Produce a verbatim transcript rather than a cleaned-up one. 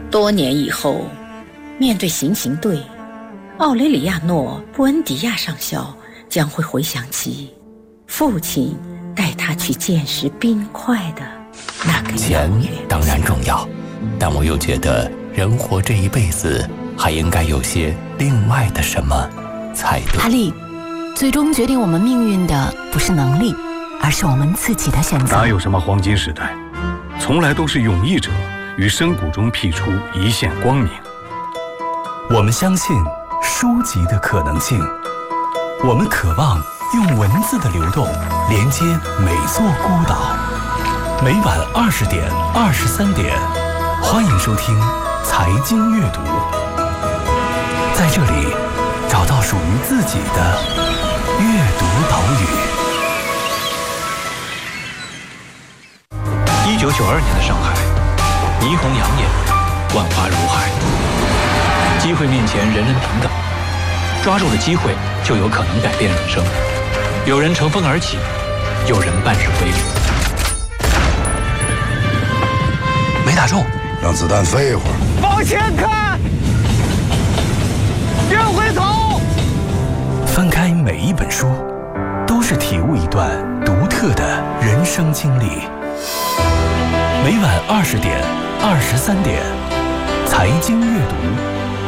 多年以后，面对行刑队，奥雷里亚诺·布恩迪亚上校将会回想起父亲带他去见识冰块的那个钱当然重要，但我又觉得人活这一辈子还应该有些另外的什么才对。 哈利，最终决定我们命运的不是能力，而是我们自己的选择。 哪有什么黄金时代，从来都是勇毅者于深谷中辟出一线光明。 我们相信书籍的可能性，我们渴望用文字的流动连接每座孤岛。每晚二十点、二十三点，欢迎收听财经阅读，在这里找到属于自己的阅读岛屿。 一九九二年的上海，霓虹养眼，万花如海，机会面前人人平等，抓住了机会就有可能改变人生。有人乘风而起，有人半日归零。 没打中， 让子弹飞一会儿。 往前看，别回头。 翻开每一本书，都是体悟一段独特的人生经历。每晚二十点、二十三点，财经阅读。